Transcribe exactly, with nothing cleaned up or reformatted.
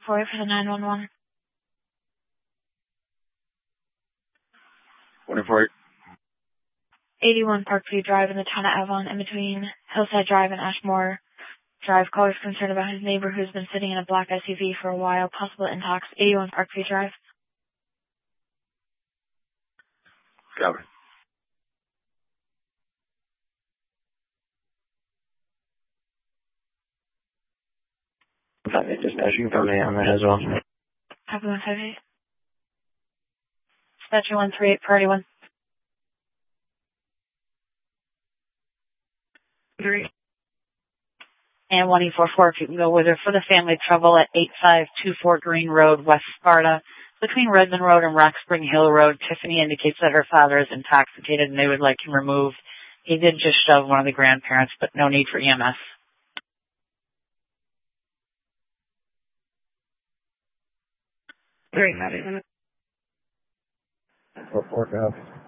for you for the nine one one. What for it? eighty-one Parkview Drive in the town of Avon, in between Hillside Drive and Ashmore Drive. Caller's concerned about his neighbor who's been sitting in a black S U V for a while, possible intox. eighty-one Parkview Drive. Copy. Five eight dispatch, you can put me on that as well. Copy one five eight. Dispatcher one three eight, priority one. Three. And one E four four, if you can go with her for the family trouble at eight five two four Green Road, West Sparta. Between Redmond Road and Rock Spring Hill Road, Tiffany indicates that her father is intoxicated and they would like him removed. He did just shove one of the grandparents, but no need for E M S. Three. Report, go.